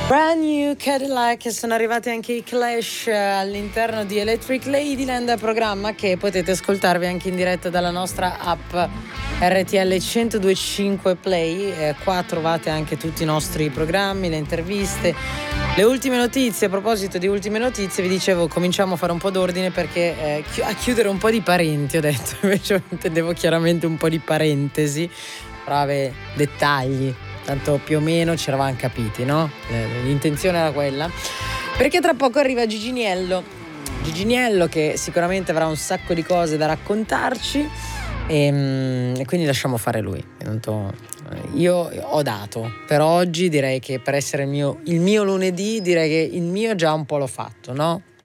Brand New Cadillac, sono arrivati anche i Clash all'interno di Electric Ladyland, programma che potete ascoltarvi anche in diretta dalla nostra app RTL 1025 Play. Qua trovate anche tutti i nostri programmi, le interviste, le ultime notizie. A proposito di ultime notizie, vi dicevo, cominciamo a fare un po' d'ordine perché a chiudere un po' di parenti, ho detto, invece intendevo chiaramente un po' di parentesi, brave dettagli. Tanto più o meno ci eravamo capiti, no? L'intenzione era quella. Perché tra poco arriva Giginiello che sicuramente avrà un sacco di cose da raccontarci e quindi lasciamo fare lui. Io ho dato per oggi, direi che per essere il mio lunedì, direi che il mio già un po' l'ho fatto, no?